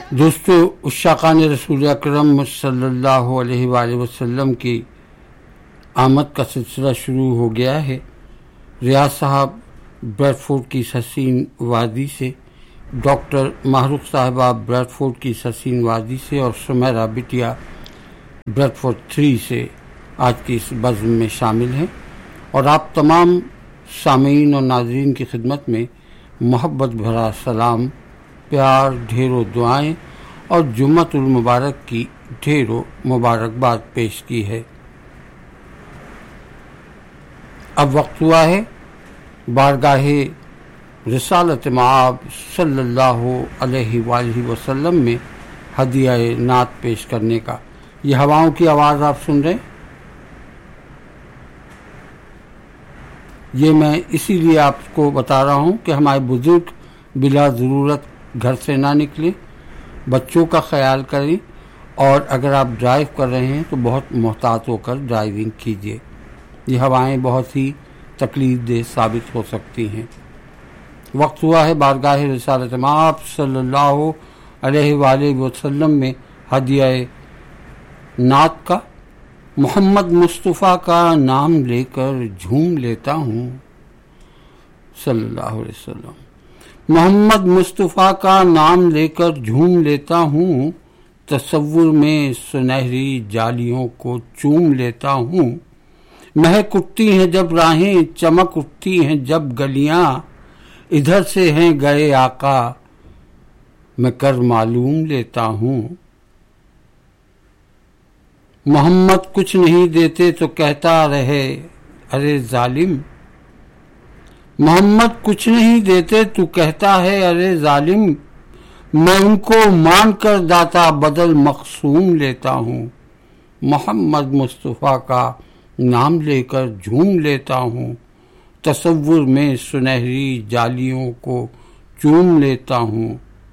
دوستو، عشاقان رسول اکرم صلی اللہ علیہ وآلہ وسلم کی آمد کا سلسلہ شروع ہو گیا ہے۔ ریاض صاحب بریڈ فورڈ کی حسین وادی سے، ڈاکٹر محروق صاحبہ بریڈ فورڈ کی حسین وادی سے اور سمیرہ بٹیا بریڈ فورڈ 3 سے آج کی اس بزم میں شامل ہیں، اور آپ تمام سامعین اور ناظرین کی خدمت میں محبت بھرا سلام، پیار، ڈھیروں دعائیں اور جمعۃ المبارک کی ڈھیروں مبارکباد پیش کی ہے۔ اب وقت ہوا ہے بارگاہ رسالت مآب صلی اللہ علیہ وآلہ وسلم میں ہدیہ نعت پیش کرنے کا۔ یہ ہواؤں کی آواز آپ سن رہے ہیں؟ یہ میں اسی لیے آپ کو بتا رہا ہوں کہ ہمارے بزرگ بلا ضرورت گھر سے نہ نکلیں، بچوں کا خیال کریں، اور اگر آپ ڈرائیو کر رہے ہیں تو بہت محتاط ہو کر ڈرائیونگ کیجیے۔ یہ ہوائیں بہت ہی تکلیف دہ ثابت ہو سکتی ہیں۔ وقت ہوا ہے بارگاہ رسالت مآب صلی اللہ علیہ وآلہ وسلم میں ہدیہ نعت کا۔ محمد مصطفیٰ کا نام لے کر جھوم لیتا ہوں صلی اللہ علیہ وسلم۔ محمد مصطفیٰ کا نام لے کر جھوم لیتا ہوں، تصور میں سنہری جالیوں کو چوم لیتا ہوں۔ مہک اٹھتی ہیں جب راہیں، چمک اٹھتی ہیں جب گلیاں، ادھر سے ہیں گئے آقا میں کر معلوم لیتا ہوں۔ محمد کچھ نہیں دیتے تو کہتا رہے ارے ظالم، محمد کچھ نہیں دیتے تو کہتا ہے ارے ظالم، میں ان کو مان کر داتا بدل مقسوم لیتا ہوں۔ محمد مصطفیٰ کا نام لے کر جھوم لیتا ہوں، تصور میں سنہری جالیوں کو چوم لیتا ہوں۔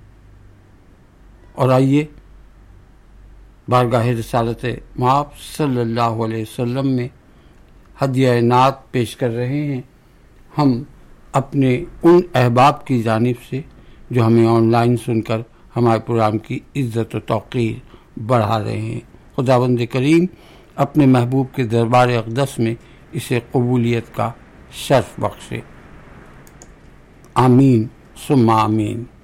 اور آئیے بارگاہ رسالت مآب صلی اللہ علیہ وسلم میں ہدیہ نعت پیش کر رہے ہیں ہم اپنے ان احباب کی جانب سے جو ہمیں آن لائن سن کر ہمارے پروگرام کی عزت و توقیر بڑھا رہے ہیں۔ خداوند کریم اپنے محبوب کے دربار اقدس میں اسے قبولیت کا شرف بخشے، آمین ثم آمین۔